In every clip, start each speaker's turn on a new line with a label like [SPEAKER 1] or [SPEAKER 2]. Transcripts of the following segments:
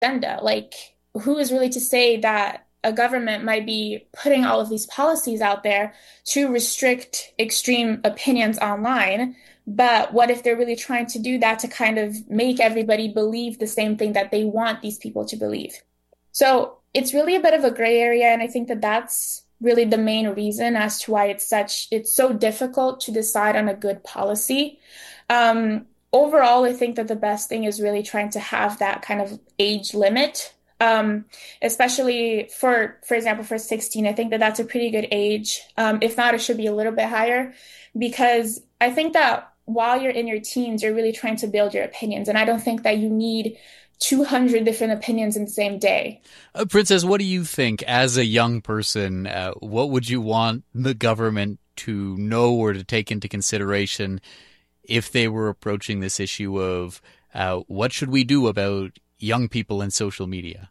[SPEAKER 1] agenda. Like, who is really to say that a government might be putting all of these policies out there to restrict extreme opinions online? But what if they're really trying to do that to kind of make everybody believe the same thing that they want these people to believe? So it's really a bit of a gray area, and I think that that's really the main reason as to why it's so difficult to decide on a good policy. Overall, I think that the best thing is really trying to have that kind of age limit, especially for example, for 16. I think that that's a pretty good age. If not, it should be a little bit higher because I think that while you're in your teens, you're really trying to build your opinions. And I don't think that you need 200 different opinions in the same day.
[SPEAKER 2] Princess, what do you think as a young person? What would you want the government to know or to take into consideration if they were approaching this issue of what should we do about young people in social media?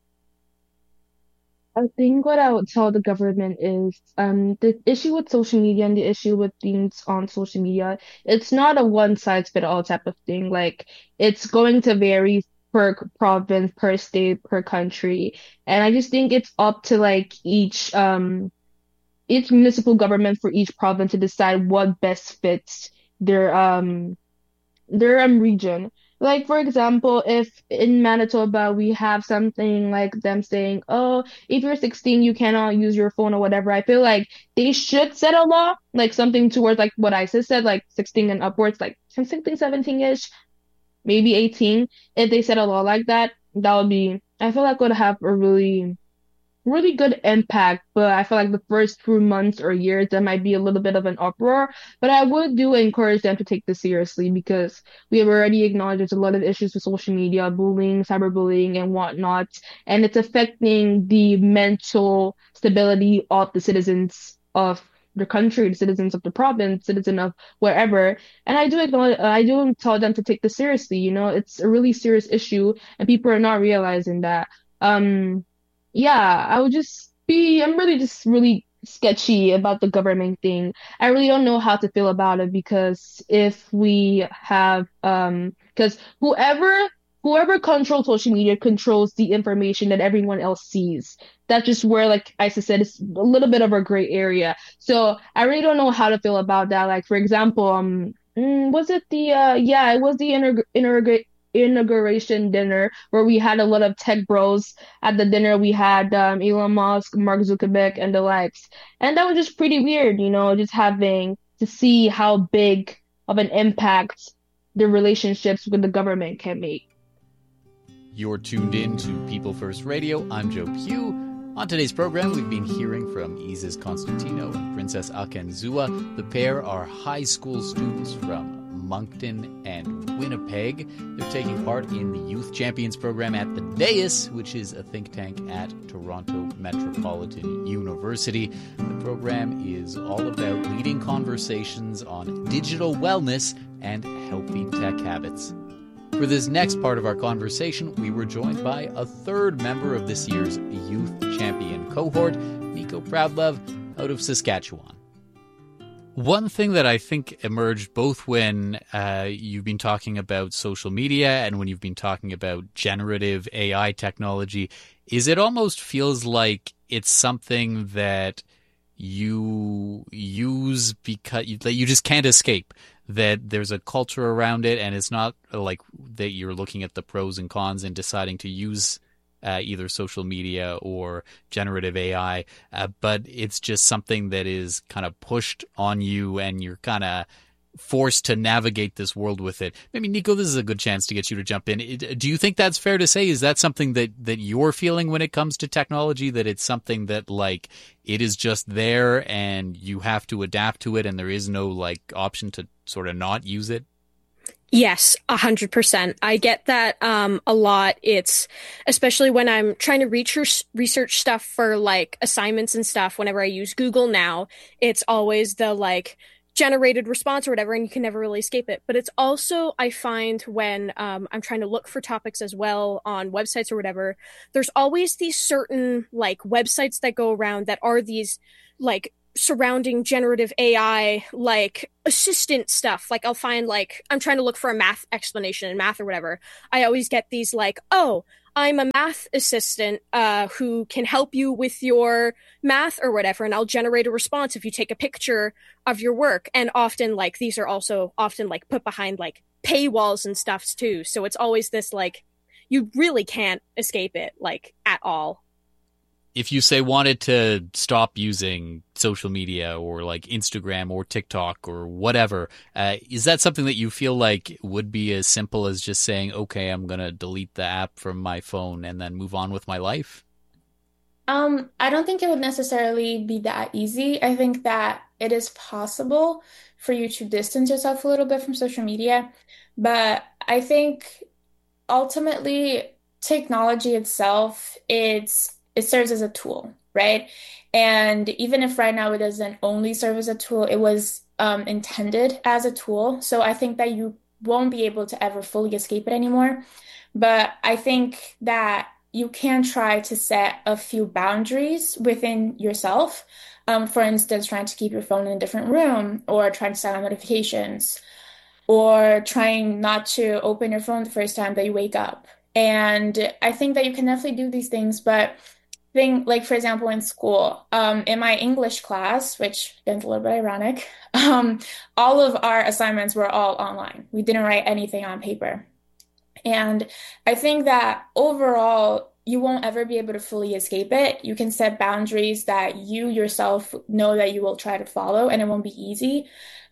[SPEAKER 3] I think what I would tell the government is the issue with social media and the issue with things on social media, it's not a one size fit all type of thing. Like it's going to vary per province, per state, per country. And I just think it's up to like each municipal government for each province to decide what best fits their region. Like for example, if in Manitoba we have something like them saying, "Oh, if you're 16, you cannot use your phone or whatever." I feel like they should set a law, like something towards like what I said, like 16 and upwards, like 16, 17-ish, maybe 18. If they set a law like that, that would be, I feel like would have a really good impact, but I feel like the first few months or years there might be a little bit of an uproar. But I would do encourage them to take this seriously because we have already acknowledged there's a lot of issues with social media, bullying, cyberbullying, and whatnot, and it's affecting the mental stability of the citizens of the country, the citizens of the province, citizen of wherever. And I do tell them to take this seriously. You know, it's a really serious issue, and people are not realizing that. Yeah, I'm really just really sketchy about the government thing. I really don't know how to feel about it because if we have, because whoever controls social media controls the information that everyone else sees. That's just where, like Isa said, it's a little bit of a gray area. So I really don't know how to feel about that. Like, for example, was it it was the inauguration dinner where we had a lot of tech bros at the dinner. We had Elon Musk, Mark Zuckerberg, and the likes. And that was just pretty weird, you know, just having to see how big of an impact the relationships with the government can make.
[SPEAKER 2] You're tuned in to People First Radio. I'm Joe Pugh. On today's program, we've been hearing from Isis Constantino and Princess Akenzua. The pair are high school students from Moncton and Winnipeg. They're taking part in the Youth Champions program at the DAIS, which is a think tank at Toronto Metropolitan University. The program is all about leading conversations on digital wellness and healthy tech habits. For this next part of our conversation, we were joined by a third member of this year's Youth Champion cohort, Nico Proudlove, out of Saskatchewan. One thing that I think emerged both when you've been talking about social media and when you've been talking about generative AI technology is it almost feels like it's something that you use because you just can't escape, that there's a culture around it, and it's not like that you're looking at the pros and cons and deciding to use either social media or generative AI, but it's just something that is kind of pushed on you and you're kind of forced to navigate this world with it. Maybe, Nico, this is a good chance to get you to jump in. Do you think that's fair to say? Is that something that you're feeling when it comes to technology, that it's something that like it is just there and you have to adapt to it and there is no like option to sort of not use it?
[SPEAKER 4] Yes, 100%. I get that a lot. It's especially when I'm trying to research stuff for like assignments and stuff. Whenever I use Google now, it's always the like generated response or whatever, and you can never really escape it. But it's also, I find when I'm trying to look for topics as well on websites or whatever, there's always these certain like websites that go around that are these like surrounding generative AI, like assistant stuff. Like I'll find like, I'm trying to look for a math explanation in math or whatever. I always get these like, oh, I'm a math assistant who can help you with your math or whatever, and I'll generate a response if you take a picture of your work. And often, like, these are also often like put behind like paywalls and stuff too. So it's always this like, you really can't escape it like at all.
[SPEAKER 2] If you say wanted to stop using social media or like Instagram or TikTok or whatever, is that something that you feel like would be as simple as just saying, okay, I'm going to delete the app from my phone and then move on with my life?
[SPEAKER 1] I don't think it would necessarily be that easy. I think that it is possible for you to distance yourself a little bit from social media, but I think ultimately technology itself, it serves as a tool, right? And even if right now it doesn't only serve as a tool, it was intended as a tool. So I think that you won't be able to ever fully escape it anymore. But I think that you can try to set a few boundaries within yourself. For instance, trying to keep your phone in a different room or trying to set on notifications or trying not to open your phone the first time that you wake up. And I think that you can definitely do these things, but thing like for example in school, in my English class, which is a little bit ironic, all of our assignments were all online. We didn't write anything on paper. And I think that overall, you won't ever be able to fully escape it. You can set boundaries that you yourself know that you will try to follow, and it won't be easy.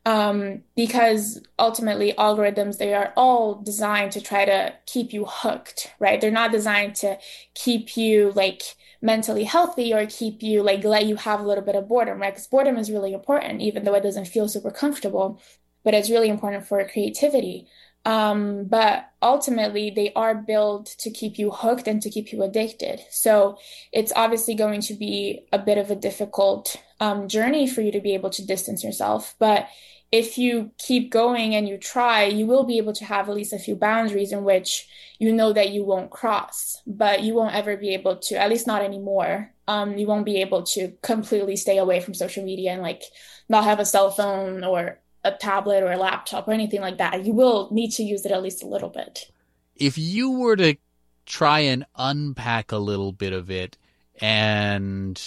[SPEAKER 1] Because ultimately, algorithms, they are all designed to try to keep you hooked, right? They're not designed to keep you like mentally healthy or keep you like let you have a little bit of boredom, right? Because boredom is really important, even though it doesn't feel super comfortable, but it's really important for creativity. But ultimately, they are built to keep you hooked and to keep you addicted. So it's obviously going to be a bit of a difficult journey for you to be able to distance yourself. But if you keep going and you try, you will be able to have at least a few boundaries in which you know that you won't cross, but you won't ever be able to, at least not anymore. You won't be able to completely stay away from social media and like not have a cell phone or a tablet or a laptop or anything like that. You will need to use it at least a little bit.
[SPEAKER 2] If you were to try and unpack a little bit of it and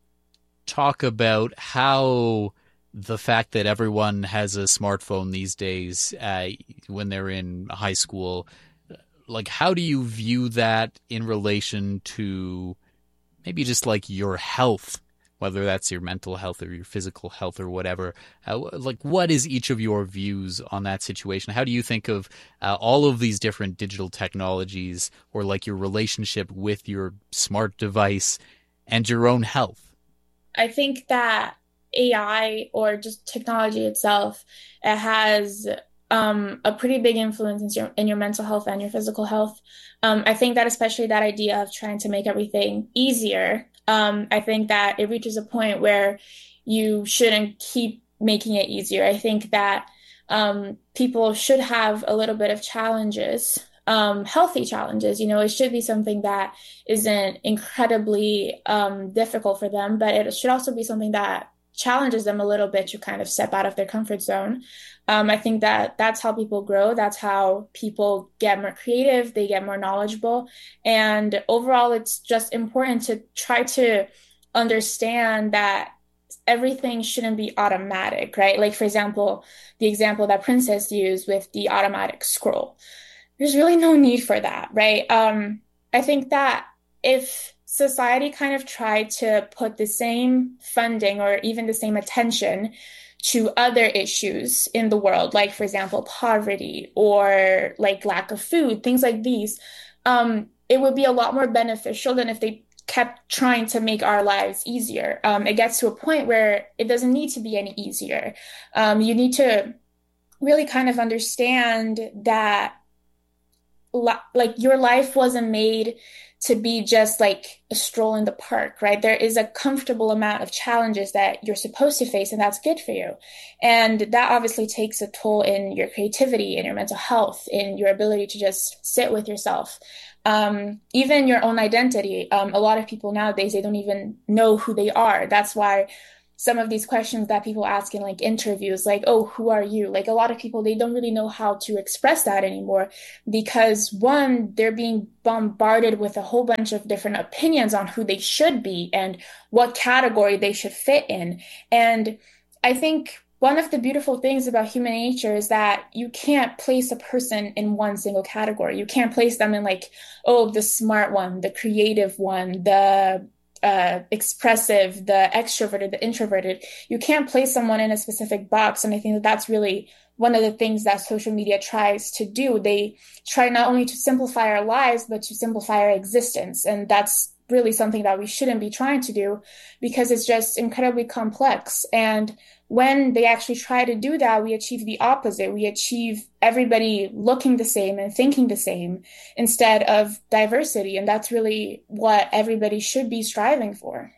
[SPEAKER 2] talk about how the fact that everyone has a smartphone these days when they're in high school, like how do you view that in relation to maybe just like your health, whether that's your mental health or your physical health or whatever? Like what is each of your views on that situation? How do you think of all of these different digital technologies or like your relationship with your smart device and your own health?
[SPEAKER 1] I think that AI or just technology itself, it has a pretty big influence in your mental health and your physical health. I think that especially that idea of trying to make everything easier, I think that it reaches a point where you shouldn't keep making it easier. I think that people should have a little bit of challenges, healthy challenges. You know, it should be something that isn't incredibly difficult for them, but it should also be something that challenges them a little bit to kind of step out of their comfort zone. I think that that's how people grow. That's how people get more creative. They get more knowledgeable. And overall, it's just important to try to understand that everything shouldn't be automatic, right? Like, for example, the example that Princess used with the automatic scroll. There's really no need for that, right? I think that if society kind of tried to put the same funding or even the same attention to other issues in the world, like, for example, poverty or like lack of food, things like these, it would be a lot more beneficial than if they kept trying to make our lives easier. It gets to a point where it doesn't need to be any easier. You need to really kind of understand that like your life wasn't made to be just like a stroll in the park, right? There is a comfortable amount of challenges that you're supposed to face, and that's good for you. And that obviously takes a toll in your creativity, in your mental health, in your ability to just sit with yourself. Even your own identity. A lot of people nowadays, they don't even know who they are. That's why some of these questions that people ask in like interviews, like, oh, who are you? Like a lot of people, they don't really know how to express that anymore because one, they're being bombarded with a whole bunch of different opinions on who they should be and what category they should fit in. And I think one of the beautiful things about human nature is that you can't place a person in one single category. You can't place them in like, oh, the smart one, the creative one, the expressive, the extroverted, the introverted. You can't place someone in a specific box. And I think that that's really one of the things that social media tries to do. They try not only to simplify our lives, but to simplify our existence. And that's really something that we shouldn't be trying to do because it's just incredibly complex. And when they actually try to do that, we achieve the opposite. We achieve everybody looking the same and thinking the same instead of diversity. And that's really what everybody should be striving for.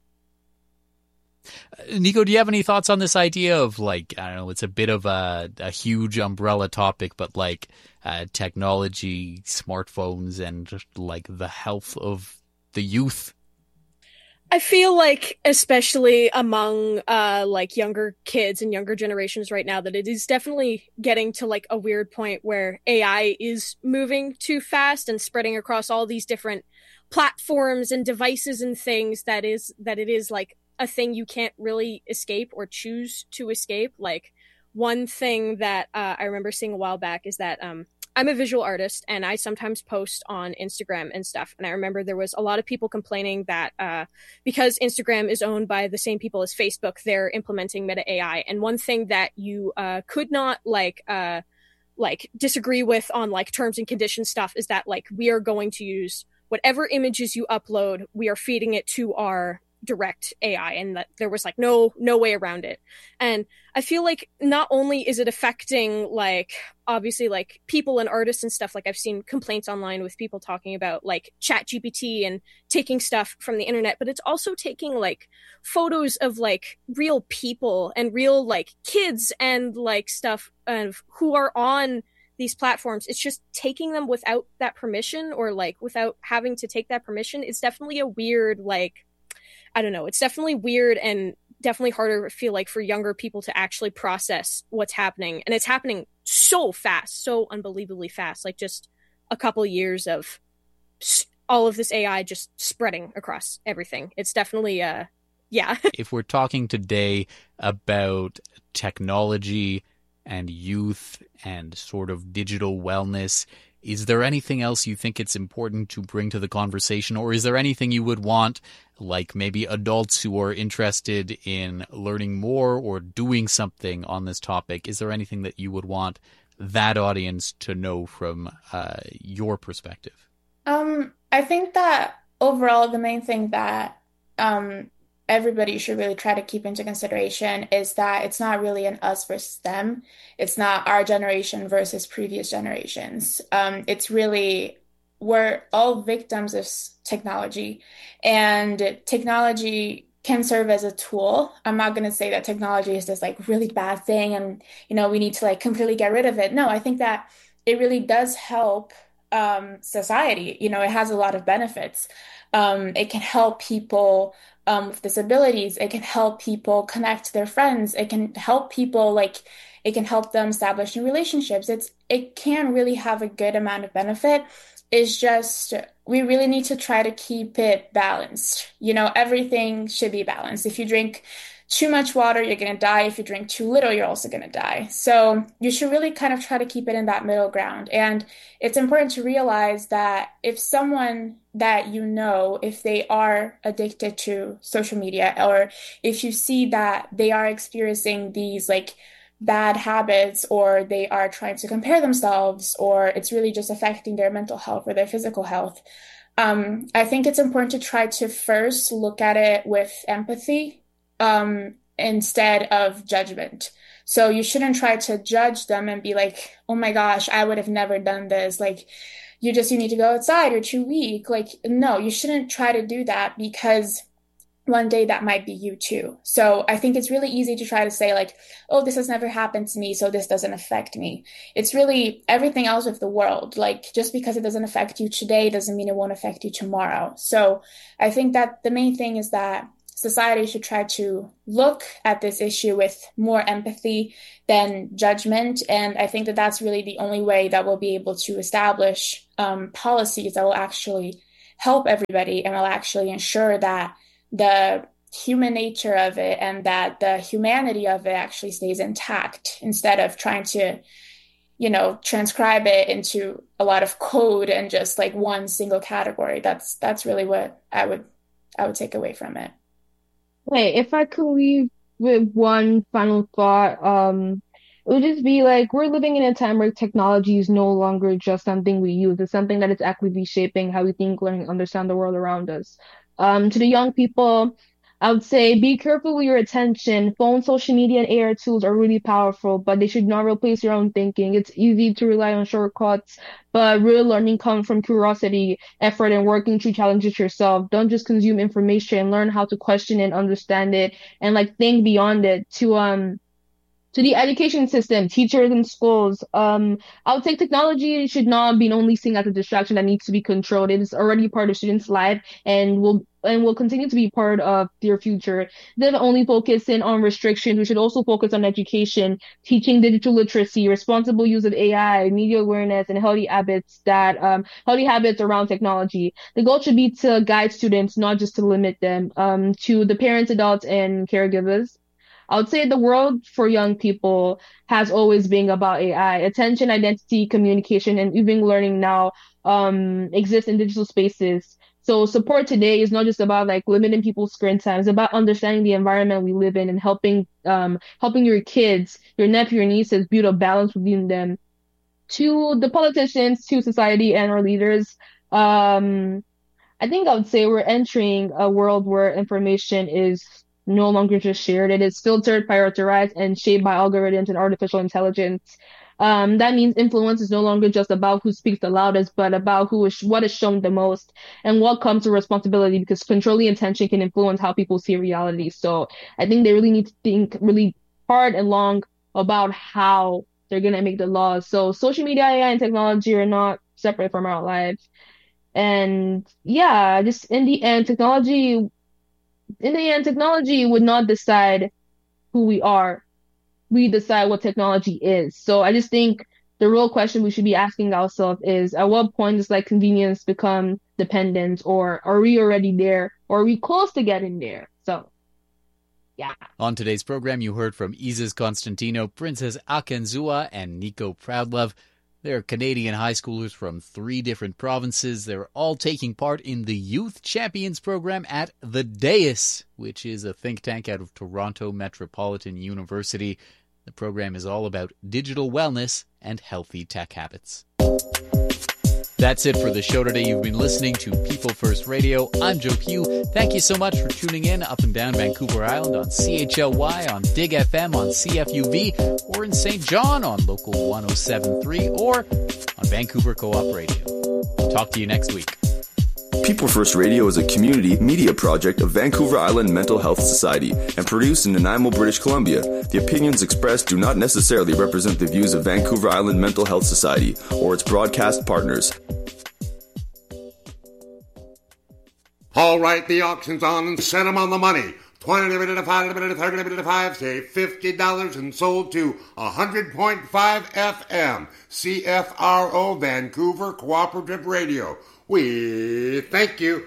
[SPEAKER 2] Nico, do you have any thoughts on this idea of like, I don't know, it's a bit of a huge umbrella topic, but like technology, smartphones, and just like the health of the youth?
[SPEAKER 4] I feel like, especially among like younger kids and younger generations right now, that it is definitely getting to like a weird point where AI is moving too fast and spreading across all these different platforms and devices and things that it is like a thing you can't really escape or choose to escape. Like one thing that I remember seeing a while back is that I'm a visual artist and I sometimes post on Instagram and stuff. And I remember there was a lot of people complaining that because Instagram is owned by the same people as Facebook, they're implementing Meta AI. And one thing that you could not like disagree with on like terms and conditions stuff is that like we are going to use whatever images you upload, we are feeding it to our direct AI, and that there was like no way around it. And I feel like not only is it affecting like obviously like people and artists and stuff, like I've seen complaints online with people talking about like ChatGPT and taking stuff from the internet, but it's also taking like photos of like real people and real like kids and like stuff of who are on these platforms. It's just taking them without that permission or like without having to take that permission. It's definitely a weird like, I don't know. It's definitely weird and definitely harder, I feel like, for younger people to actually process what's happening. And it's happening so fast, so unbelievably fast. Like just a couple years of all of this AI just spreading across everything. It's definitely, yeah.
[SPEAKER 2] If we're talking today about technology and youth and sort of digital wellness, is there anything else you think it's important to bring to the conversation? Or is there anything you would want, like maybe adults who are interested in learning more or doing something on this topic? Is there anything that you would want that audience to know from your perspective?
[SPEAKER 1] I think that overall, the main thing that everybody should really try to keep into consideration is that it's not really an us versus them. It's not our generation versus previous generations. It's really, we're all victims of technology, and technology can serve as a tool. I'm not going to say that technology is this like really bad thing and, we need to like completely get rid of it. No, I think that it really does help society. It has a lot of benefits. It can help people with disabilities. It can help people connect to their friends. It can help people it can help them establish new relationships. It can really have a good amount of benefit. It's just we really need to try to keep it balanced. Everything should be balanced. If you drink too much water, you're going to die. If you drink too little, you're also going to die. So you should really kind of try to keep it in that middle ground. And it's important to realize that if someone that if they are addicted to social media, or if you see that they are experiencing these like bad habits, or they are trying to compare themselves, or it's really just affecting their mental health or their physical health, I think it's important to try to first look at it with empathy instead of judgment. So you shouldn't try to judge them and be like, oh my gosh, I would have never done this. Like, you need to go outside, you're too weak. Like, no, you shouldn't try to do that, because one day that might be you too. So I think it's really easy to try to say like, oh, this has never happened to me, so this doesn't affect me. It's really everything else of the world. Like, just because it doesn't affect you today doesn't mean it won't affect you tomorrow. So I think that the main thing is that society should try to look at this issue with more empathy than judgment. And I think that that's really the only way that we'll be able to establish policies that will actually help everybody and will actually ensure that the human nature of it and that the humanity of it actually stays intact instead of trying to, transcribe it into a lot of code and just like one single category. That's really what I would take away from it.
[SPEAKER 3] Hey, if I could leave with one final thought, it would just be like we're living in a time where technology is no longer just something we use. It's something that is actively shaping how we think, learn, and understand the world around us. To the young people, I would say be careful with your attention. Phone, social media, and AI tools are really powerful, but they should not replace your own thinking. It's easy to rely on shortcuts, but real learning comes from curiosity, effort, and working through challenges yourself. Don't just consume information. Learn how to question and understand it, and like think beyond it. To the education system, teachers and schools, I would say technology should not be only seen as a distraction that needs to be controlled. It is already part of students' life and will continue to be part of their future. Instead of only focusing on restrictions, we should also focus on education, teaching digital literacy, responsible use of AI, media awareness, and healthy habits around technology. The goal should be to guide students, not just to limit them. To the parents, adults, and caregivers, I would say the world for young people has always been about AI. Attention, identity, communication, and even learning now exist in digital spaces. So support today is not just about like limiting people's screen time. It's about understanding the environment we live in and helping your kids, your nephew, your nieces build a balance within them. To the politicians, to society and our leaders, I think I would say we're entering a world where information is no longer just shared. It is filtered, prioritized, and shaped by algorithms and artificial intelligence. That means influence is no longer just about who speaks the loudest, but about what is shown the most and what comes with responsibility, because controlling attention can influence how people see reality. So I think they really need to think really hard and long about how they're going to make the laws. So social media, AI, and technology are not separate from our lives. And yeah, just in the end, technology would not decide who we are. We decide what technology is. So I just think the real question we should be asking ourselves is, at what point does like convenience become dependence, or are we already there, or are we close to getting there? So yeah.
[SPEAKER 2] On today's program, you heard from Isis Constantino, Princess Akenzua, and Nico Proudlove. They're Canadian high schoolers from 3 different provinces. They're all taking part in the Youth Champions program at The Dais, which is a think tank out of Toronto Metropolitan University. The program is all about digital wellness and healthy tech habits. That's it for the show today. You've been listening to People First Radio. I'm Joe Pugh. Thank you so much for tuning in up and down Vancouver Island on CHLY, on Dig FM, on CFUV, or in St. John on Local 107.3, or on Vancouver Co-op Radio. Talk to you next week.
[SPEAKER 5] People First Radio is a community media project of Vancouver Island Mental Health Society and produced in Nanaimo, British Columbia. The opinions expressed do not necessarily represent the views of Vancouver Island Mental Health Society or its broadcast partners.
[SPEAKER 6] All right, the auction's on and set 'em on the money. 20 divided to 5, divided to 30, divided to 5, say $50 and sold to 100.5 FM, CFRO Vancouver Cooperative Radio. We thank you.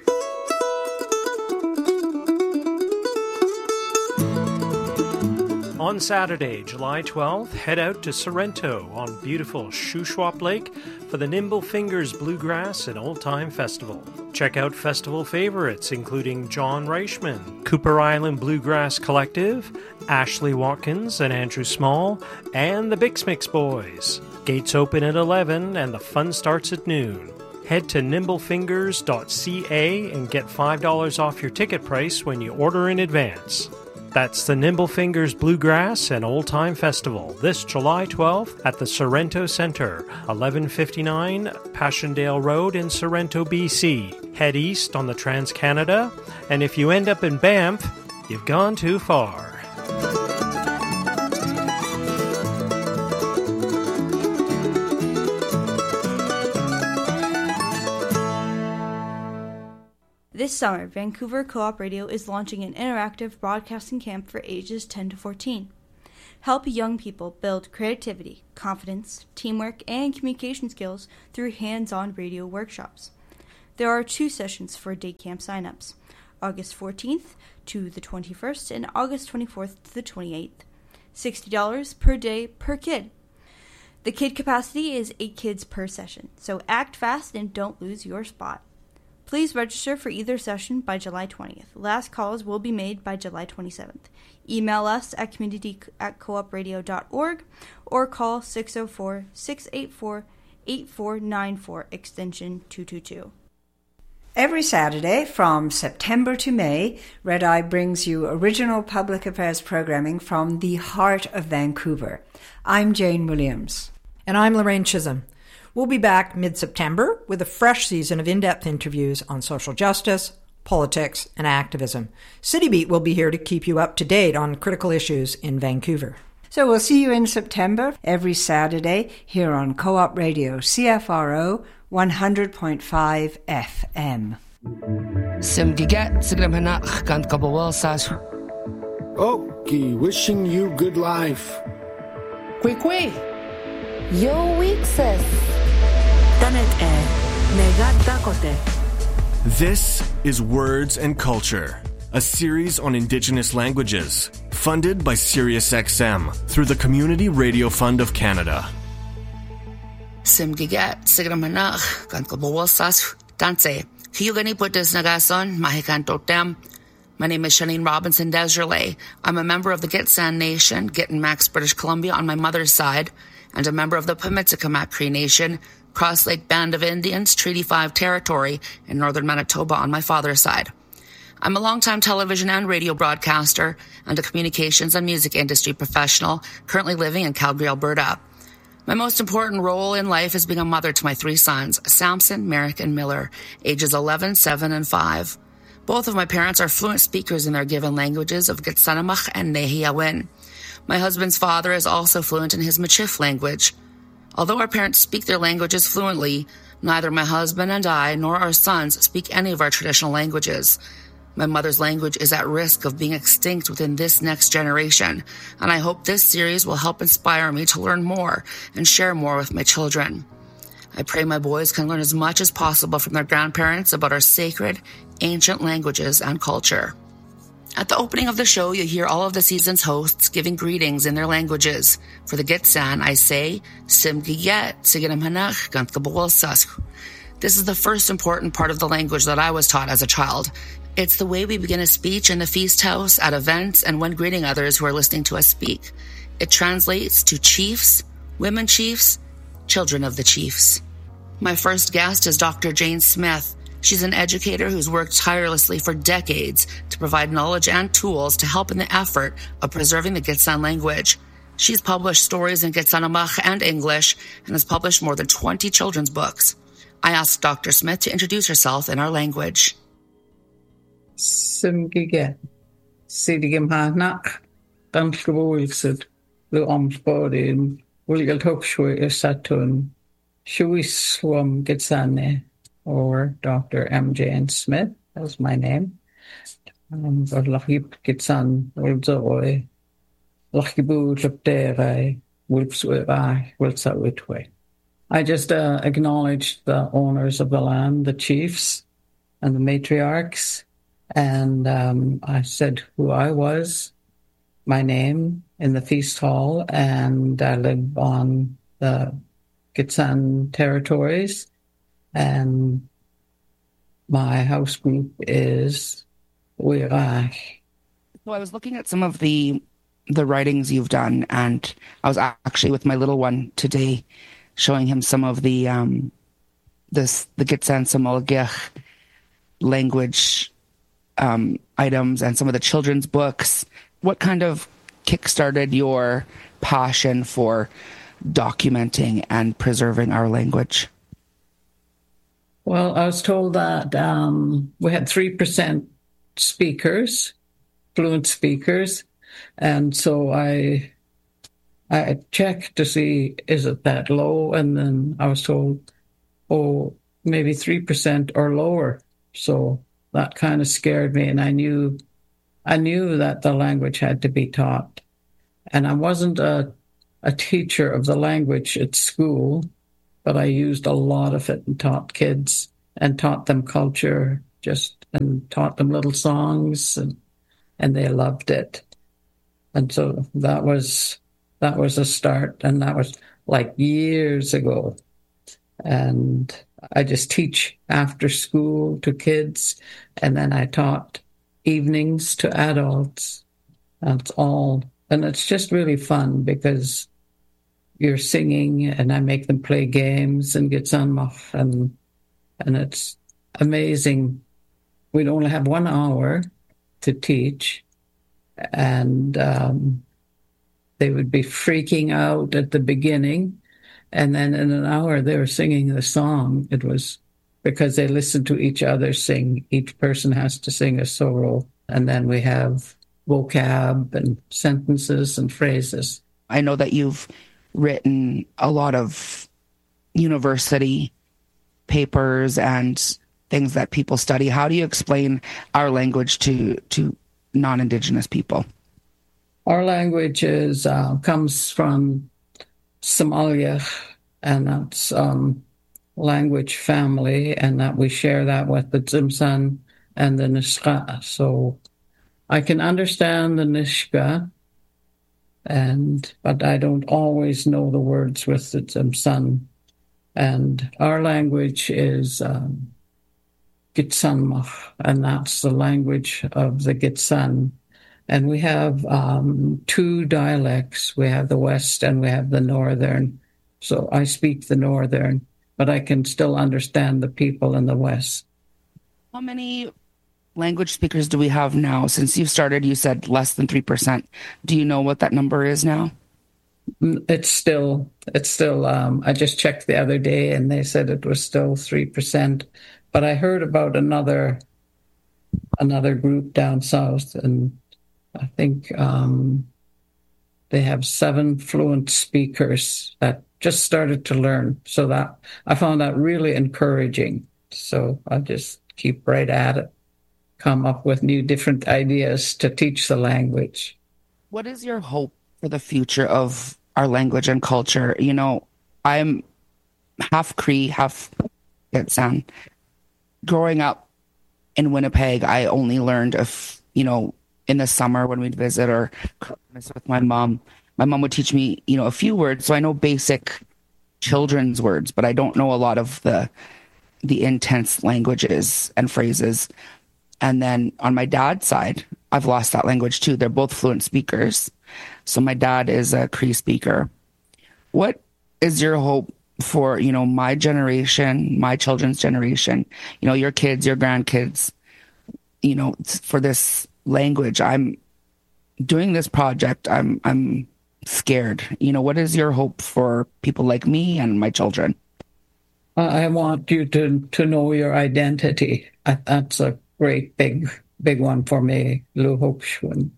[SPEAKER 7] On Saturday, July 12th, head out to Sorrento on beautiful Shuswap Lake for the Nimble Fingers Bluegrass and Old Time Festival. Check out festival favorites including John Reichman, Cooper Island Bluegrass Collective, Ashley Watkins and Andrew Small, and the Bix Mix Boys. Gates open at 11 and the fun starts at noon. Head to nimblefingers.ca and get $5 off your ticket price when you order in advance. That's the Nimble Fingers Bluegrass and Old Time Festival this July 12th at the Sorrento Centre, 1159 Passchendaele Road in Sorrento, BC. Head east on the Trans-Canada, and if you end up in Banff, you've gone too far.
[SPEAKER 8] This summer, Vancouver Co-op Radio is launching an interactive broadcasting camp for ages 10 to 14. Help young people build creativity, confidence, teamwork, and communication skills through hands-on radio workshops. There are 2 sessions for day camp signups, August 14th to the 21st and August 24th to the 28th. $60 per day per kid. The kid capacity is 8 kids per session, so act fast and don't lose your spot. Please register for either session by July 20th. Last calls will be made by July 27th. Email us at community@coopradio.org or call 604-684-8494 extension 222.
[SPEAKER 9] Every Saturday from September to May, Red Eye brings you original public affairs programming from the heart of Vancouver. I'm Jane Williams.
[SPEAKER 10] And I'm Lorraine Chisholm. We'll be back mid-September with a fresh season of in-depth interviews on social justice, politics, and activism. City Beat will be here to keep you up to date on critical issues in Vancouver.
[SPEAKER 9] So we'll see you in September every Saturday here on Co-op Radio, CFRO 100.5 FM.
[SPEAKER 11] Okay, wishing you good life.
[SPEAKER 12] Kwekwe. Yo weekses. Tanet e. Negatakote.
[SPEAKER 13] This is Words and Culture, a series on Indigenous languages, funded by SiriusXM through the Community Radio Fund of Canada.
[SPEAKER 14] Simgigat sigramanach kankabawasas danse. Kiyugani putas nagason mahikan totem. My name is Shanine Robinson Desjardins. I'm a member of the Gitxsan Nation, Gittin-Max, British Columbia on my mother's side, and a member of the Pimitsikamak Cree Nation, Cross Lake Band of Indians, Treaty 5 territory in northern Manitoba on my father's side. I'm a longtime television and radio broadcaster and a communications and music industry professional, currently living in Calgary, Alberta. My most important role in life is being a mother to my 3 sons, Samson, Merrick, and Miller, ages 11, 7, and 5. Both of my parents are fluent speakers in their given languages of Gitsanamach and Nehiawin. My husband's father is also fluent in his Michif language. Although our parents speak their languages fluently, neither my husband and I nor our sons speak any of our traditional languages. My mother's language is at risk of being extinct within this next generation, and I hope this series will help inspire me to learn more and share more with my children. I pray my boys can learn as much as possible from their grandparents about our sacred, ancient languages and culture. At the opening of the show, you hear all of the season's hosts giving greetings in their languages. For the Gitxsan, I say, Simgiget, Siginamhanach, Gantkabawalsasku. This is the first important part of the language that I was taught as a child. It's the way we begin a speech in the feast house, at events, and when greeting others who are listening to us speak. It translates to chiefs, women chiefs, children of the chiefs. My first guest is Dr. Jane Smith. She's an educator who's worked tirelessly for decades to provide knowledge and tools to help in the effort of preserving the Gitxsan language. She's published stories in Gitsanamach and English and has published more than 20 children's books. I asked Dr. Smith to introduce herself in our language.
[SPEAKER 15] Simgiget, Sidigimhanak, Danskabulsid, the Omspodin, Wilgal Tokshwe Satun, Shuiswam Gitsane, or Dr. M. Jane Smith, that's my name. Lachip Gitsan, Wilzoy, Lachibu Chapterai, Wilpsway, Wilsawitway. I just acknowledged the owners of the land, the chiefs and the matriarchs, and I said who I was, my name in the feast hall, and I live on the Gitxsan territories, and my house group is Wirach.
[SPEAKER 14] So I was looking at some of the writings you've done, and I was actually with my little one today, showing him some of the Gitxsan Samolgich language items and some of the children's books. What kind of kickstarted your passion for documenting and preserving our language?
[SPEAKER 15] Well, I was told that we had 3% speakers, fluent speakers, and so I checked to see, is it that low? And then I was told, maybe 3% or lower. So that kind of scared me, and I knew that the language had to be taught. And I wasn't a teacher of the language at school, but I used a lot of it and taught kids and taught them culture, and taught them little songs, and they loved it. And so that was a start, and that was like years ago. And I just teach after school to kids, and then I taught evenings to adults. That's all. And it's just really fun because you're singing, and I make them play games and get Gitsanmach, and it's amazing. We'd only have 1 hour to teach, and they would be freaking out at the beginning, and then in an hour they were singing the song. It was because they listened to each other sing. Each person has to sing a solo, and then we have vocab and sentences and phrases.
[SPEAKER 14] I know that you've written a lot of university papers and things that people study. How do you explain our language to non-Indigenous people?
[SPEAKER 15] Our language comes from Somalia, and that's language family, and that we share that with the Tsimshian and the Nisga'a. So I can understand the Nisga'a, but I don't always know the words with the Tsimshian. And our language is Gitsanmach, and that's the language of the Gitsan. And we have 2 dialects. We have the West and we have the Northern. So I speak the Northern, but I can still understand the people in the West.
[SPEAKER 14] How many language speakers do we have now? Since you've started, you said less than 3%. Do you know what that number is now?
[SPEAKER 15] It's still, I just checked the other day and they said it was still 3%. But I heard about another group down south, and I think they have 7 fluent speakers that just started to learn. So that I found that really encouraging. So I just keep right at it, come up with new different ideas to teach the language.
[SPEAKER 14] What is your hope for the future of our language and culture? You know, I'm half Cree, half Gitsan. Growing up in Winnipeg, I only learned in the summer when we'd visit or Christmas with my mom. My mom would teach me, a few words. So I know basic children's words, but I don't know a lot of the intense languages and phrases. And then on my dad's side, I've lost that language too. They're both fluent speakers. So my dad is a Cree speaker. What is your hope for, my generation, my children's generation, your kids, your grandkids, for this language? I'm doing this project. I'm scared. What is your hope for people like me and my children?
[SPEAKER 15] I want you to know your identity. That's a great big one for me, Luhopshwin.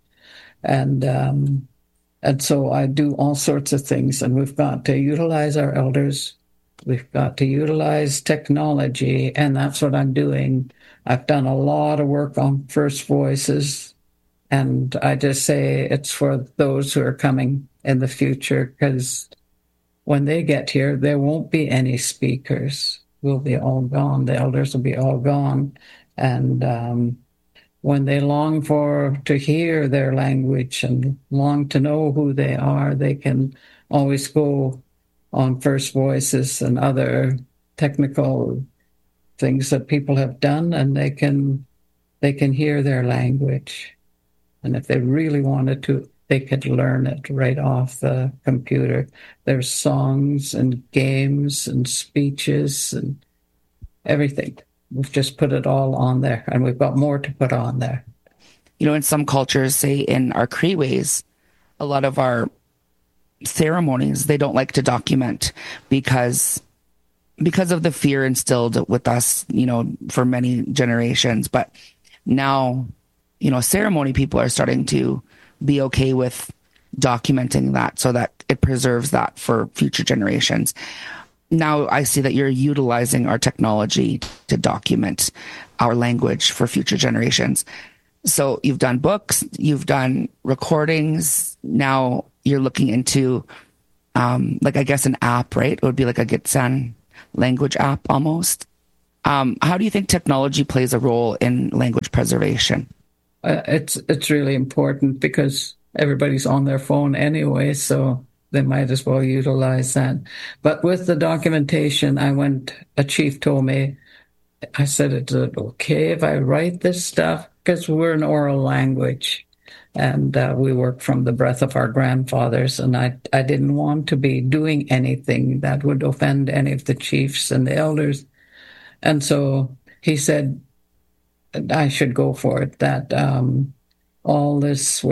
[SPEAKER 15] And so I do all sorts of things, and we've got to utilize our elders. We've got to utilize technology, and that's what I'm doing. I've done a lot of work on First Voices, and I just say it's for those who are coming in the future, because when they get here, there won't be any speakers. We'll be all gone. The elders will be all gone. And when they long to hear their language and long to know who they are, they can always go on First Voices and other technical things that people have done, and they can hear their language. And if they really wanted to, they could learn it right off the computer. There's songs and games and speeches and everything. We've just put it all on there, and we've got more to put on there.
[SPEAKER 14] In some cultures, say in our Cree ways, a lot of our ceremonies, they don't like to document because of the fear instilled with us, for many generations. But now, ceremony people are starting to be okay with documenting that so that it preserves that for future generations. Now I see that you're utilizing our technology to document.
[SPEAKER 16] our language for future generations. So you've done books, you've done recordings. Now you're looking into, like, I guess an app, right? It would be like a Gitxsan language app almost. How do you think technology plays a role in language preservation?
[SPEAKER 15] It's really important because everybody's on their phone anyway, so they might as well utilize that. But with the documentation, a chief told me, I said, is it okay if I write this stuff? Because we're an oral language and we work from the breath of our grandfathers. And I didn't want to be doing anything that would offend any of the chiefs and the elders. And so he said I should go for it, that all this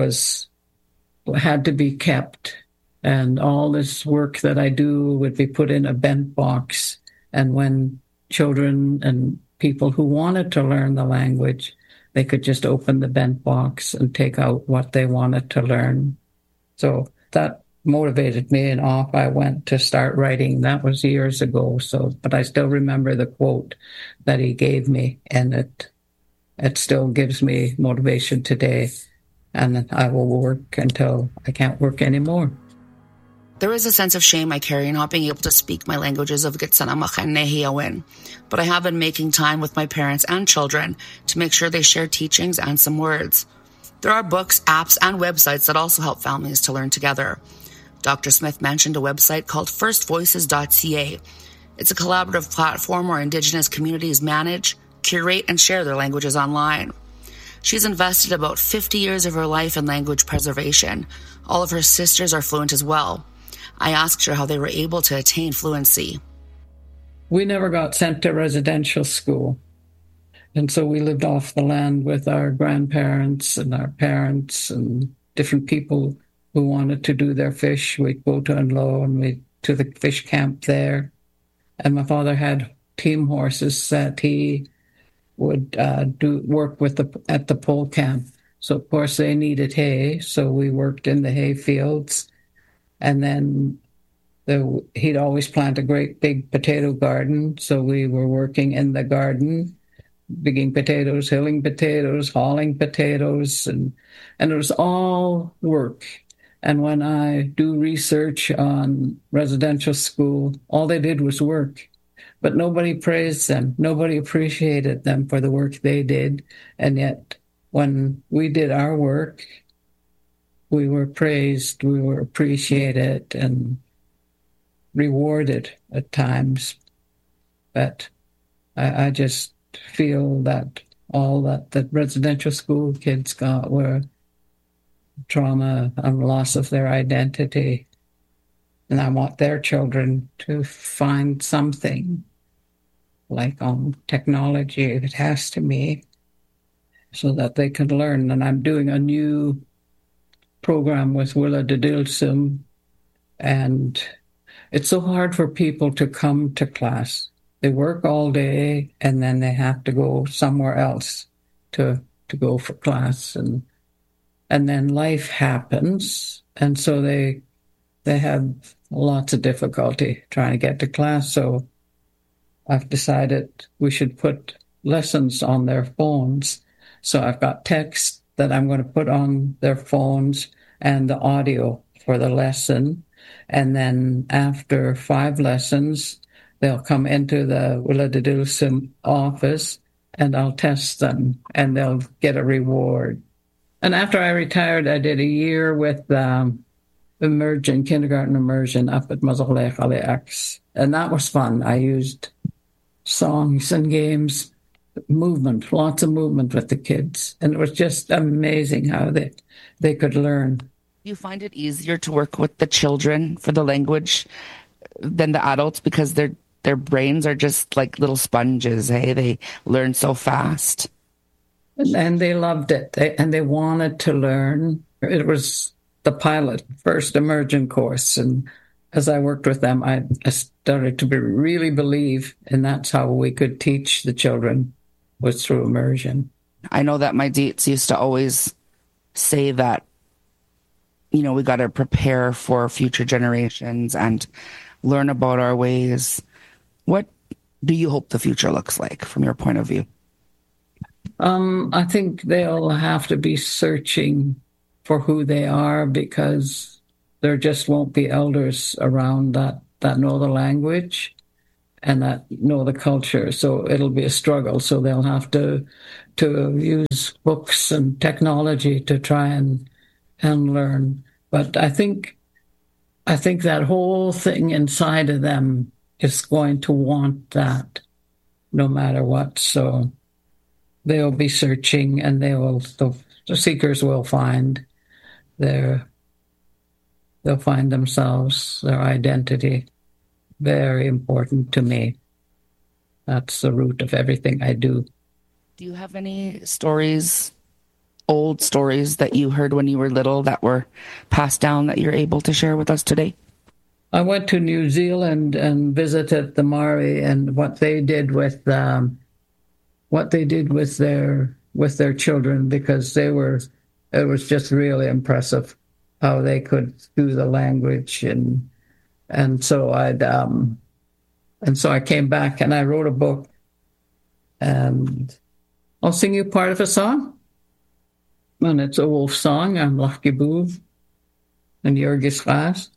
[SPEAKER 15] had to be kept. And all this work that I do would be put in a bent box. And when children and people who wanted to learn the language, they could just open the bent box and take out what they wanted to learn. So that motivated me, and off I went to start writing. That was years ago. But I still remember the quote that he gave me, and it still gives me motivation today. And I will work until I can't work anymore.
[SPEAKER 14] There is a sense of shame I carry not being able to speak my languages of Gitsanamach and Nehiyawen, but I have been making time with my parents and children to make sure they share teachings and some words. There are books, apps, and websites that also help families to learn together. Dr. Smith mentioned a website called firstvoices.ca. It's a collaborative platform where Indigenous communities manage, curate, and share their languages online. She's invested about 50 years of her life in language preservation. All of her sisters are fluent as well. I asked her how they were able to attain fluency.
[SPEAKER 15] We never got sent to residential school. And so we lived off the land with our grandparents and our parents and different people who wanted to do their fish. We'd go to Unlow and we'd to the fish camp there. And my father had team horses that he would work with at the pole camp. So, of course, they needed hay. So we worked in the hay fields. And then he'd always plant a great big potato garden. So we were working in the garden, digging potatoes, hilling potatoes, hauling potatoes, and it was all work. And when I do research on residential school, all they did was work. But nobody praised them. Nobody appreciated them for the work they did. And yet, when we did our work, we were praised, we were appreciated and rewarded at times. But I just feel that all that the residential school kids got were trauma and loss of their identity. And I want their children to find something like on technology, if it has to be, so that they can learn. And I'm doing a new program with Willa Didilsum, and it's so hard for people to come to class. They work all day and then they have to go somewhere else to go for class, and then life happens, and so they have lots of difficulty trying to get to class. So I've decided we should put lessons on their phones. So I've got text that I'm going to put on their phones and the audio for the lesson. And then after 5 lessons, they'll come into the Willa Didilsum office and I'll test them and they'll get a reward. And after I retired, I did a year with immersion, kindergarten immersion up at Mazalek Alex. And that was fun. I used songs and games, movement, lots of movement with the kids. And it was just amazing how they could learn.
[SPEAKER 16] Do you find it easier to work with the children for the language than the adults because their brains are just like little sponges, hey? They learn so fast.
[SPEAKER 15] And they loved it. They wanted to learn. It was the pilot, first immersion course. And as I worked with them, I started to really believe, and that's how we could teach the children, was through immersion.
[SPEAKER 16] I know that my dates used to always say that, you know, we got to prepare for future generations and learn about our ways. What do you hope the future looks like from your point of view?
[SPEAKER 15] I think they'll have to be searching for who they are, because there just won't be elders around that know the language and that know the culture. So it'll be a struggle. So they'll have to use books and technology to try and learn. But I think that whole thing inside of them is going to want that no matter what. So they'll be searching, and the seekers will find they'll find themselves, their identity. Very important to me. That's the root of everything I do.
[SPEAKER 16] Do you have any stories, old stories that you heard when you were little that were passed down that you're able to share with us today?
[SPEAKER 15] I went to New Zealand and visited the Maori, and what they did with their children, because it was just really impressive how they could do the language, and so I came back and I wrote a book, and I'll sing you part of a song, and it's a wolf song. I'm Lachkibu and Jurgis Ras.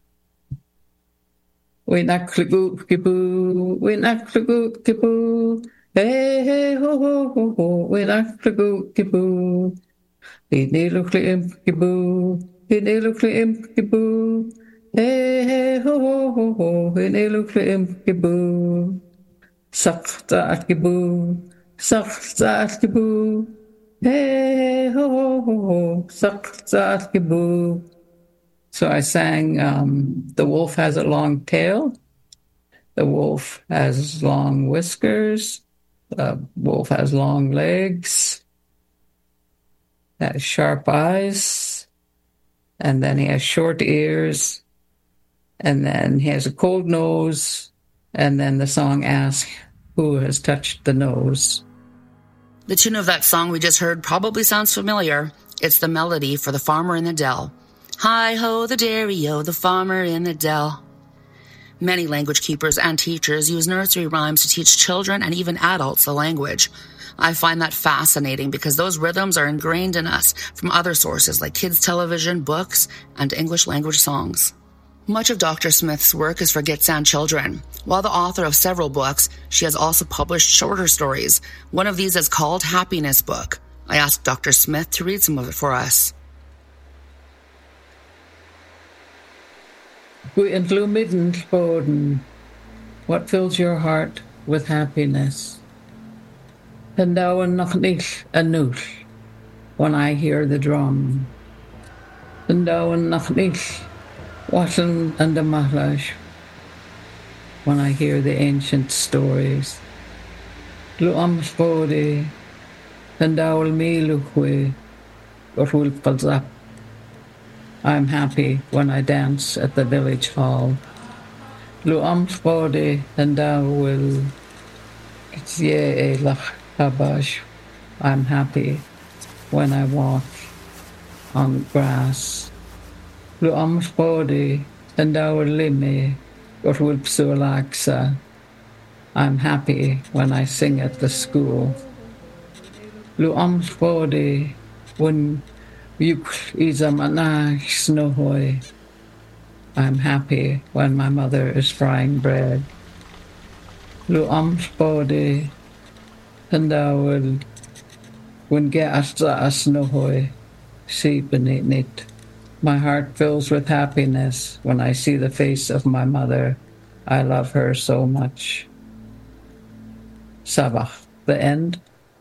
[SPEAKER 15] We nak kligu kibu, we nak kligu kibu, hey hey ho ho ho ho, we nak kligu kibu, idelu klim kibu, idelu klim kibu, hey hey ho ho ho ho, idelu klim kibu, sakta kibu, sakta kibu, hey ho ho ho ho, sakta kibu. So I sang, the wolf has a long tail, the wolf has long whiskers, the wolf has long legs, has sharp eyes, and then he has short ears, and then he has a cold nose, and then the song asks, who has touched the nose?
[SPEAKER 14] The tune of that song we just heard probably sounds familiar. It's the melody for The Farmer in the Dell. Hi-ho, the dairy-o, the farmer in the dell. Many language keepers and teachers use nursery rhymes to teach children and even adults the language. I find that fascinating because those rhythms are ingrained in us from other sources like kids' television, books, and English language songs. Much of Dr. Smith's work is for Gitxsan children. While the author of several books, she has also published shorter stories. One of these is called Happiness Book. I asked Dr. Smith to read some of it for us.
[SPEAKER 15] What fills your heart with happiness? When I hear the drum. When I hear the ancient stories. I'm happy when I dance at the village hall. I'm happy when I walk on grass. I'm happy when I sing at the school. When I'm happy when my mother is frying bread. I'm My heart fills with happiness when I see the face of my mother. I love her so much. Sabach, the end.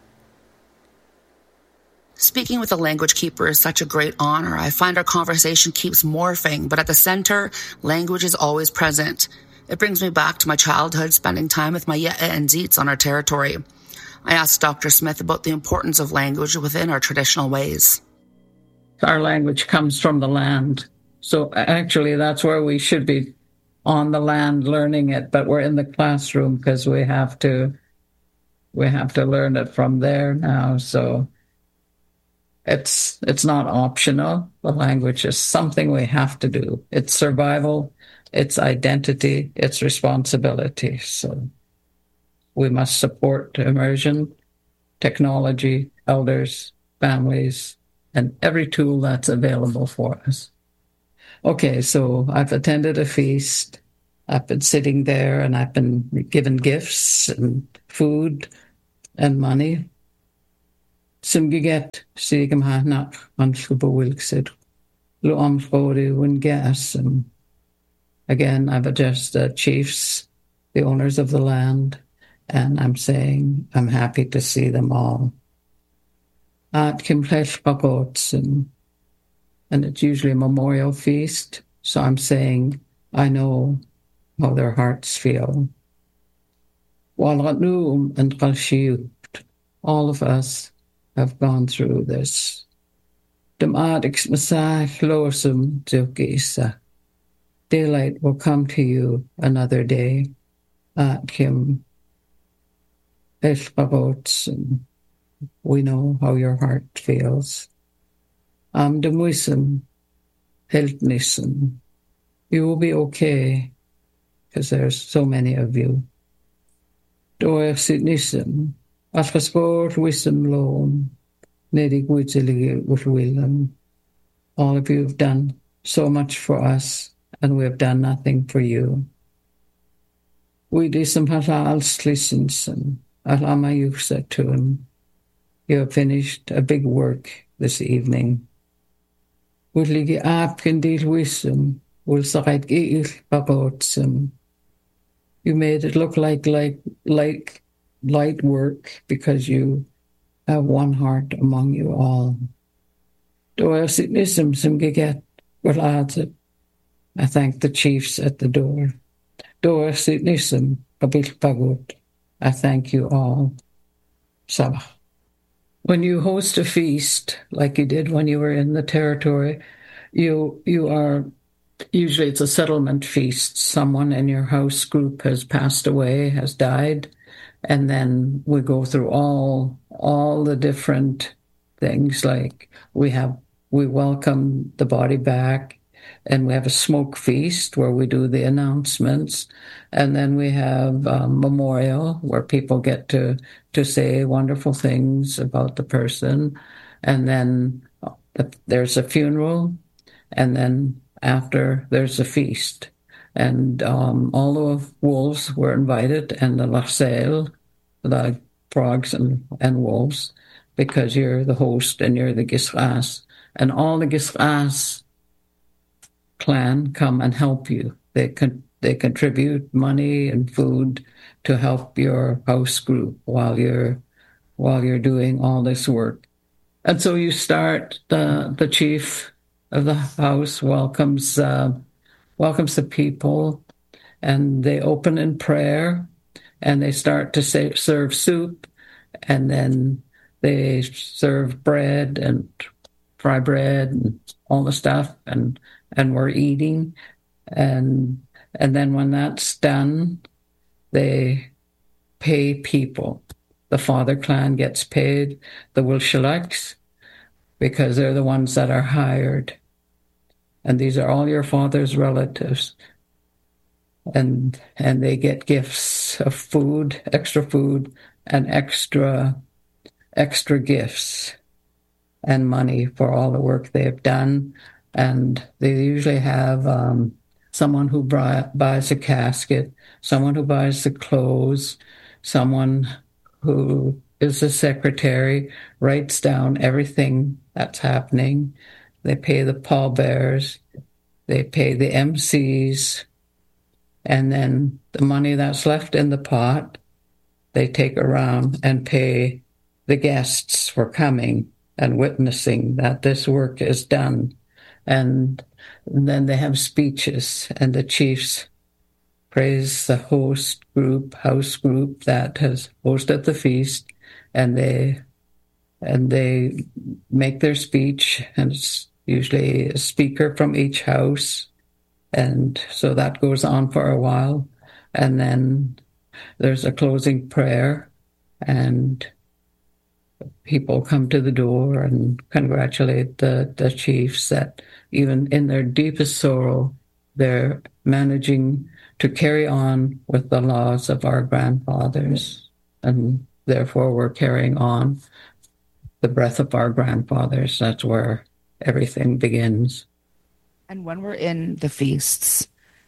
[SPEAKER 14] Speaking with a language keeper is such a great honor. I find our conversation keeps morphing, but at the center, language is always present. It brings me back to my childhood, spending time with my Ye'e and Zeets on our territory. I asked Dr. Smith about the importance of language within our traditional ways.
[SPEAKER 15] Our language comes from the land. So actually, that's where we should be, on the land learning it, but we're in the classroom because we have to learn it from there now. So it's not optional. The language is something we have to do. It's survival, it's identity, it's responsibility. So we must support immersion technology, elders, families, and every tool that's available for us. Okay, so I've attended a feast. I've been sitting there and I've been given gifts and food and money. Simgiget sigam hanak anslubawilksid lo amfori win gas. And again, I've addressed the chiefs, the owners of the land, and I'm saying I'm happy to see them all. At Kimlesh Bagots, and it's usually a memorial feast, so I'm saying I know how their hearts feel. Walatnum and Kalshiut, all of us have gone through this. Demadix Masah Losum Zilgisa. Daylight will come to you another day. At Kim Eshbagots, and we know how your heart feels. Demuism, Heltnissen. You will be okay, because there's so many of you. Doer Sidnissen, Aspasport Wisdom Loam, Nedig Witzelig with Willem. All of you have done so much for us, and we have done nothing for you. We disem halal slissensen, alama yuksatun. You have finished a big work this evening. Willige apkendil wisdom, will sakait giil bagotsum. You made it look like light work because you have one heart among you all. Doer sitnism sim giget walads. I thank the chiefs at the door. Doer sitnism kabil pagut. I thank you all. Sabah. When you host a feast, like you did when you were in the territory, you are, usually it's a settlement feast. Someone in your house group has passed away, has died, and then we go through all the different things, like we welcome the body back, and we have a smoke feast where we do the announcements, and then we have a memorial where people get to say wonderful things about the person, and then there's a funeral, and then after there's a feast. And all the wolves were invited, and the Lassel, the frogs and wolves, because you're the host and you're the Gisras, and all the Gisras clan come and help you. They contribute money and food to help your house group while you're doing all this work. And so you start, the chief of the house welcomes the people, and they open in prayer, and they start to serve soup, and then they serve bread and fry bread and all the stuff, and we're eating, and then when that's done, they pay people. The father clan gets paid, the Wilshaliks, because they're the ones that are hired. And these are all your father's relatives. And they get gifts of food, and extra gifts and money for all the work they've done. And they usually have someone who buys a casket, someone who buys the clothes, someone who is the secretary, writes down everything that's happening. They pay the pallbearers, they pay the MCs, and then the money that's left in the pot, they take around and pay the guests for coming and witnessing that this work is done. And then they have speeches, and the chiefs praise the house group that has hosted the feast, and they make their speech, and it's usually a speaker from each house, and so that goes on for a while, and then there's a closing prayer, and people come to the door and congratulate the chiefs that even in their deepest sorrow, they're managing to carry on with the laws of our grandfathers. And Therefore, we're carrying on the breath of our grandfathers. That's where everything begins.
[SPEAKER 16] And when we're in the feasts,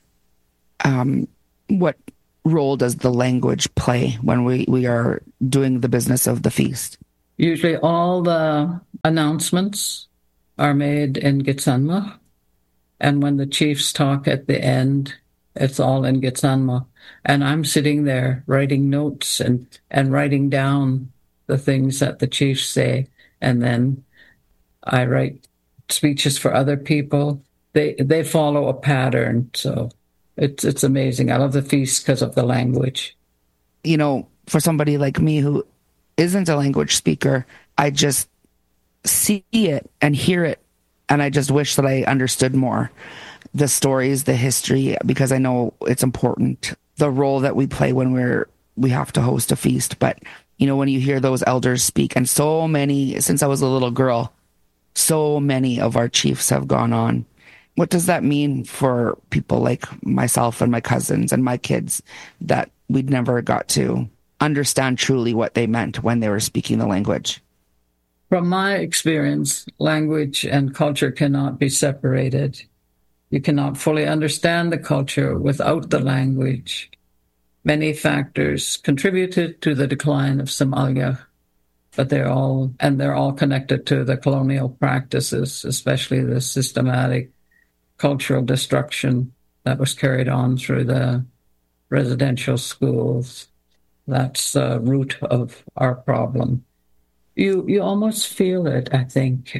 [SPEAKER 16] what role does the language play when we are doing the business of the feast?
[SPEAKER 15] Usually all the announcements are made in Gitsanma. And when the chiefs talk at the end, it's all in Gitsanma. And I'm sitting there writing notes and writing down the things that the chiefs say. And then I write speeches for other people. They follow a pattern. So it's amazing. I love the feast because of the language.
[SPEAKER 16] You know, for somebody like me who isn't a language speaker, I just see it and hear it. And I just wish that I understood more the stories, the history, because I know it's important, the role that we play when we have to host a feast. But, you know, when you hear those elders speak, and so many, since I was a little girl, so many of our chiefs have gone on. What does that mean for people like myself and my cousins and my kids that we'd never got to understand truly what they meant when they were speaking the language?
[SPEAKER 15] From my experience, language and culture cannot be separated. You cannot fully understand the culture without the language. Many factors contributed to the decline of Somalia, but they're all connected to the colonial practices, especially the systematic cultural destruction that was carried on through the residential schools. That's the root of our problem. You almost feel it, I think.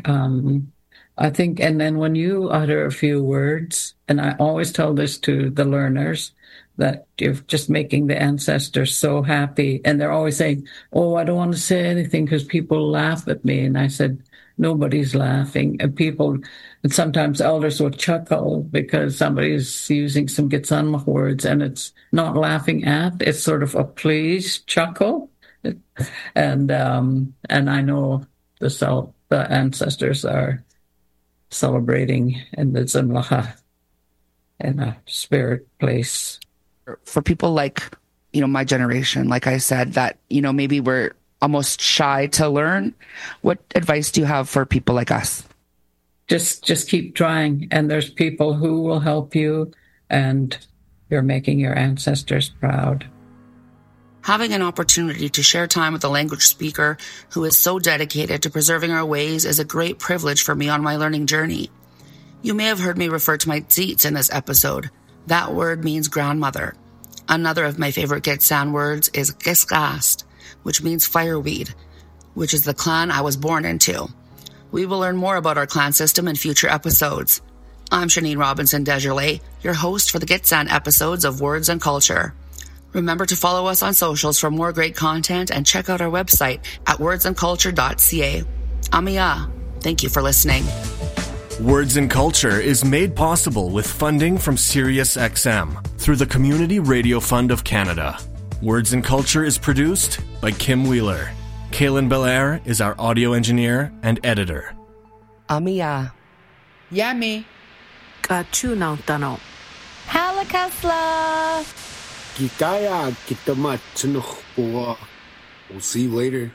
[SPEAKER 15] And then when you utter a few words, and I always tell this to the learners, that you're just making the ancestors so happy. And they're always saying, oh, I don't want to say anything because people laugh at me. And I said, nobody's laughing. And sometimes elders will chuckle because somebody's using some Gitsanma words and it's not laughing at, it's sort of a pleased chuckle. And I know the ancestors are celebrating in the Zimlacha in a spirit place.
[SPEAKER 16] For people like, you know, my generation, like I said, that, you know, maybe we're almost shy to learn, what advice do you have for people like us?
[SPEAKER 15] Just keep trying, and there's people who will help you, and you're making your ancestors proud.
[SPEAKER 14] Having an opportunity to share time with a language speaker who is so dedicated to preserving our ways is a great privilege for me on my learning journey. You may have heard me refer to my tzitz in this episode. That word means grandmother. Another of my favorite Gitsan words is gisgast, which means fireweed, which is the clan I was born into. We will learn more about our clan system in future episodes. I'm Shanine Robinson Desjardins, your host for the Gitsan episodes of Words and Culture. Remember to follow us on socials for more great content and check out our website at wordsandculture.ca. Amiya, thank you for listening.
[SPEAKER 13] Words and Culture is made possible with funding from SiriusXM through the Community Radio Fund of Canada. Words and Culture is produced by Kim Wheeler. Kaylin Belair is our audio engineer and editor.
[SPEAKER 16] Amiya.
[SPEAKER 12] Yummy. Kachunang tano.
[SPEAKER 11] Halakasla. Gikaya kitamat sunukwa. We'll see you later.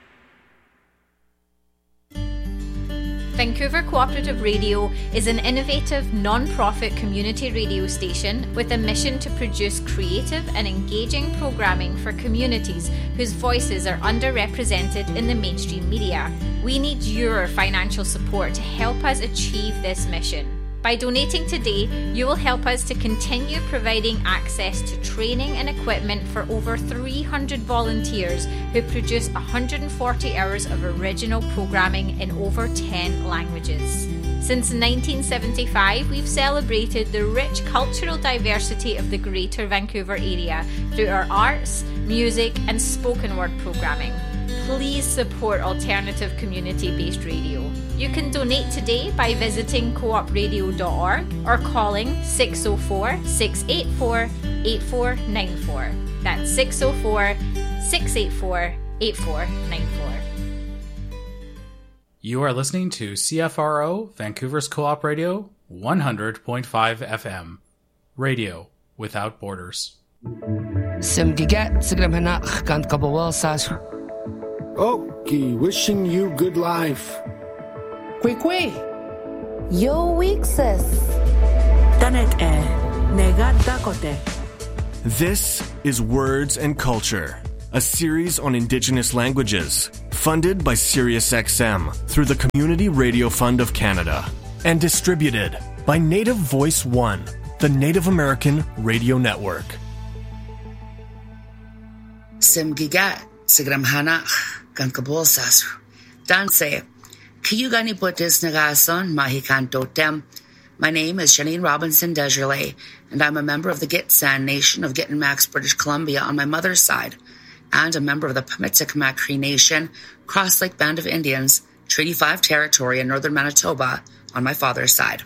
[SPEAKER 17] Vancouver Cooperative Radio is an innovative, non-profit community radio station with a mission to produce creative and engaging programming for communities whose voices are underrepresented in the mainstream media. We need your financial support to help us achieve this mission. By donating today, you will help us to continue providing access to training and equipment for over 300 volunteers who produce 140 hours of original programming in over 10 languages. Since 1975, we've celebrated the rich cultural diversity of the Greater Vancouver area through our arts, music, and spoken word programming. Please support alternative community-based radio. You can donate today by visiting coopradio.org or calling 604-684-8494. That's 604-684-8494.
[SPEAKER 18] You are listening to CFRO, Vancouver's Co-op Radio, 100.5 FM. Radio without borders.
[SPEAKER 16] Simgigat, siglamhanak, kant kabawal sasu.
[SPEAKER 11] Okay, wishing you good life.
[SPEAKER 12] Kwi.
[SPEAKER 19] Yo weeksis.
[SPEAKER 12] Tanet negata kote.
[SPEAKER 13] This is Words and Culture, a series on Indigenous languages, funded by SiriusXM through the Community Radio Fund of Canada, and distributed by Native Voice One, the Native American Radio Network.
[SPEAKER 14] Simgigat, Sigramhana, Gankabolsas, Danse, Kiyugani Putis Nagason, Mahikantotem. My name is Janine Robinson Desjardins, and I'm a member of the Gitxsan Nation of Gittimax, British Columbia on my mother's side, and a member of the Pimicik Cree Nation, Cross Lake Band of Indians, Treaty 5 territory in northern Manitoba on my father's side.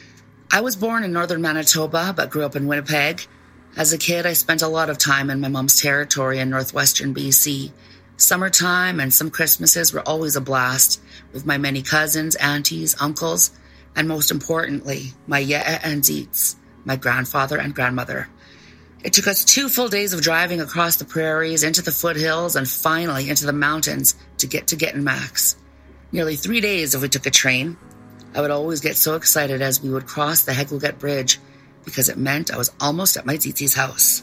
[SPEAKER 14] I was born in northern Manitoba, but grew up in Winnipeg. As a kid, I spent a lot of time in my mom's territory in northwestern BC. Summertime and some Christmases were always a blast, with my many cousins, aunties, uncles, and most importantly, my Ye'e and Zeets, my grandfather and grandmother. It took us 2 full days of driving across the prairies, into the foothills, and finally into the mountains to get to Gittimax. Nearly 3 days if we took a train. I would always get so excited as we would cross the Hegulget Bridge, because it meant I was almost at my Zeetsi's house.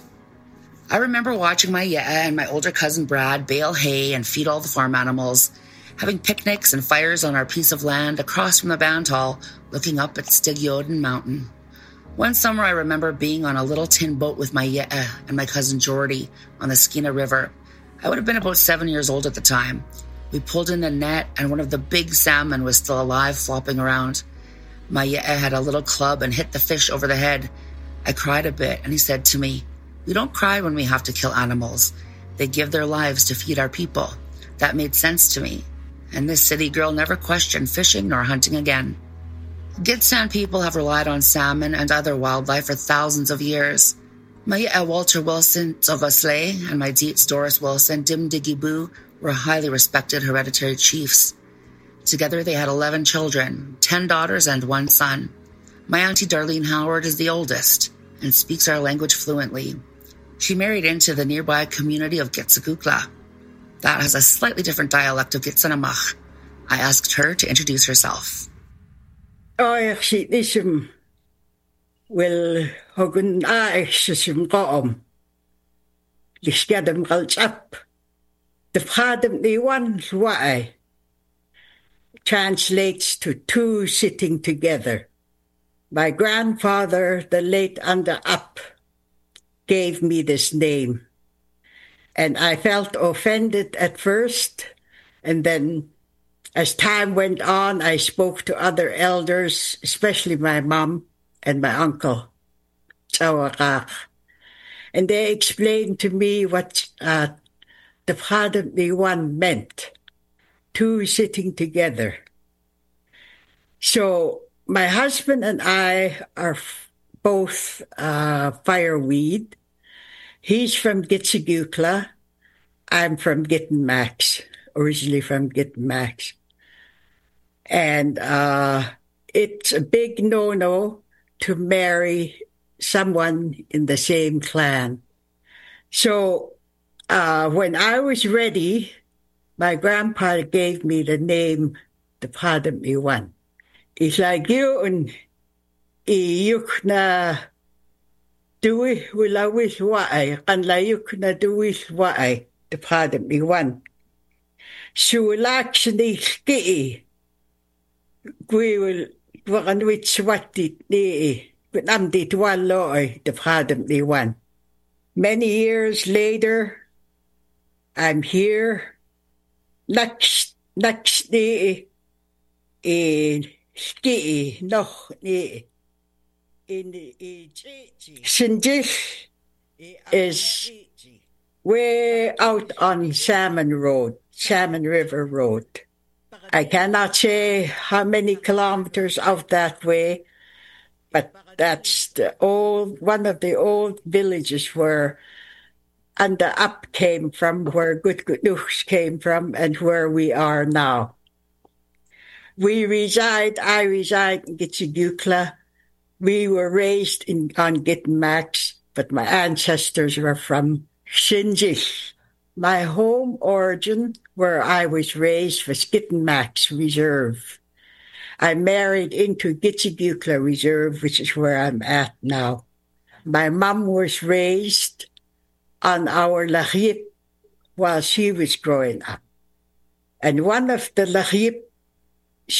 [SPEAKER 14] I remember watching my Ye'e and my older cousin Brad bale hay and feed all the farm animals, having picnics and fires on our piece of land across from the band hall, looking up at Stigyoden Mountain. One summer I remember being on a little tin boat with my Ye'e and my cousin Jordy on the Skeena River. I would have been about 7 years old at the time. We pulled in a net and one of the big salmon was still alive, flopping around. My Ye'e had a little club and hit the fish over the head. I cried a bit and he said to me, "We don't cry when we have to kill animals. They give their lives to feed our people." That made sense to me. And this city girl never questioned fishing nor hunting again. Gitxsan people have relied on salmon and other wildlife for thousands of years. My Ye'e Walter Wilson Tovasle and my Zeets Doris Wilson Dimdigibu were highly respected hereditary chiefs. Together they had 11 children, 10 daughters and 1 son. My auntie Darlene Howard is the oldest and speaks our language fluently. She married into the nearby community of Gitsigukla. That has a slightly different dialect of Gitsanamach. I asked her to introduce herself.
[SPEAKER 20] Ism will hogun aishim qaum. Lishgadam galchap. The Phadam Niwan Wai translates to 2 sitting together. My grandfather, the late Under Up, gave me this name. And I felt offended at first. And then as time went on, I spoke to other elders, especially my mom and my uncle, Tsawakak. And they explained to me what the Phadam Niwan meant. 2 sitting together. So my husband and I are both fireweed. He's from Gitsigukla. I'm from Gittimax, originally from Gittimax. And it's a big no-no to marry someone in the same clan. So when I was ready, my grandpa gave me the name, the Phadam Niwan. It's like yun, iyuk na duwi wilawis waay, kanlayuk na duwis waay, the Phadam Niwan. Sulak sniski, gwi will wakanwit swatit ni, kunamdit waloy, the Phadam Niwan. Many years later, I'm here. Next day, ski noch in Sinjich is way out on Salmon River Road. I cannot say how many kilometers out that way, but that's one of the old villages where Under Up came from, where Gutgutnuks came from, and where we are now. I reside in Gitsigukla. We were raised on Gittimax, but my ancestors were from Sinjich. My home origin, where I was raised, was Gittinmax Reserve. I married into Gitchibukla Reserve, which is where I'm at now. My mom was raised on our Lahip while she was growing up. And one of the Lahip